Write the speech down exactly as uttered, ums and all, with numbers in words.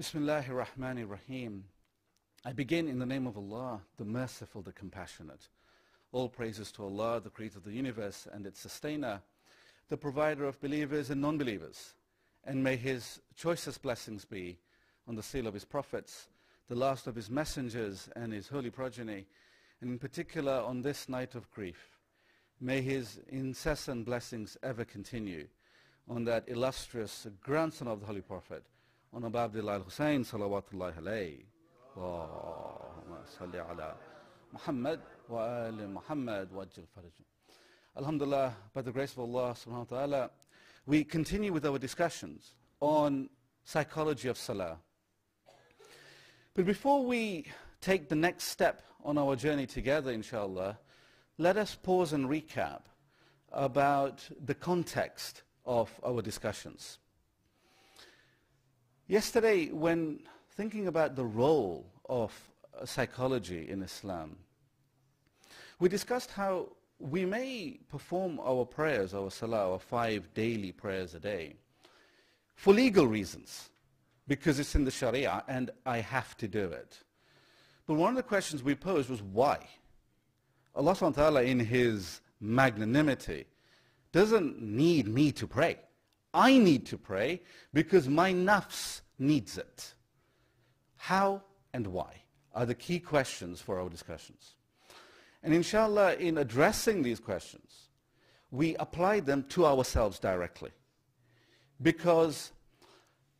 Bismillahir Rahmanir Rahim. I begin in the name of Allah, the Merciful, the Compassionate. All praises to Allah, the Creator of the universe and its sustainer, the provider of believers and non-believers. And may His choicest blessings be on the seal of His prophets, the last of His messengers and His holy progeny, and in particular on this night of grief. May His incessant blessings ever continue on that illustrious grandson of the Holy Prophet, on Abu Abdullah al-Hussein, salawatullahi alayhi. Allahumma salli ala Muhammad wa ali Muhammad wa ajil farajum. Alhamdulillah, by the grace of Allah subhanahu wa ta'ala, we continue with our discussions on psychology of salah. But before we take the next step on our journey together, inshallah, let us pause and recap about the context of our discussions. Yesterday, when thinking about the role of uh, psychology in Islam, we discussed how we may perform our prayers, our salah, our five daily prayers a day, for legal reasons, because it's in the Sharia and I have to do it. But one of the questions we posed was why? Allah subhanahu wa ta'ala in His magnanimity doesn't need me to pray. I need to pray because my nafs needs it. How and why are the key questions for our discussions. And inshallah, in addressing these questions, we apply them to ourselves directly. Because